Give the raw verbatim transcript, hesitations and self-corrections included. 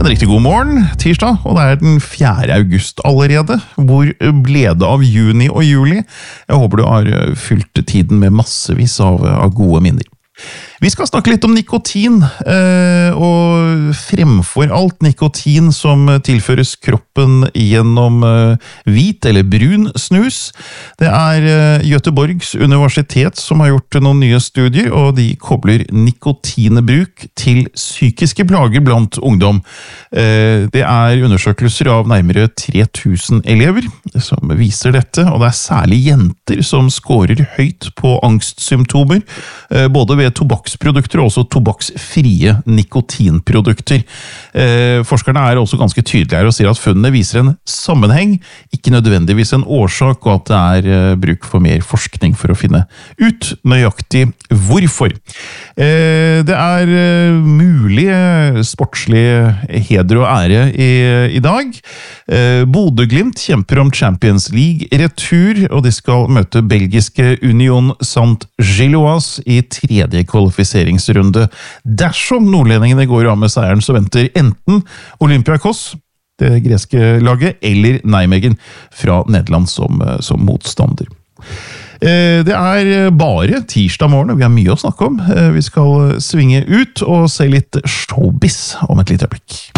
riktig god morgen, tirsdag, og det er den fjerde august allerede. Hvor ble det av juni og juli? Jeg håper du har fylt tiden med massevis av, av gode minner. Vi skal snakke litt om nikotin, og fremfor alt nikotin som tilføres kroppen gjennom hvit eller brun snus. Det er Göteborgs universitet som har gjort noen nye studier, og de kobler nikotinbruk til psykiske plager blant ungdom. Det er undersøkelser av nærmere tre tusen elever som viser dette, og det er særlig jenter som scorer høyt på angstsymptomer, både ved tobakksprodukter og også tobakksfrie nikotinprodukter. Eh, forskerne er også ganske tydelige her og sier at funnene viser en sammenheng, ikke nødvendigvis en årsak, og at det er eh, bruk for mer forskning for å finne ut nøyaktig hvorfor. Eh, det er eh, mulig sportslig heder og ære i, i dag. Eh, Bodø-Glimt kjemper om Champions League-retur, og de skal møte belgiske Union Saint-Gilloise i tredje kvalifiseringsrunde. Dersom nordlendingene går av med seieren, så venter enten Olympiakos, det greske laget, eller Nijmegen fra Nederland som, som motstander. Det er bare tirsdag morgen, og vi har mye å snakke om. Vi skal svinge ut og se litt showbiz om et lite øyeblikk.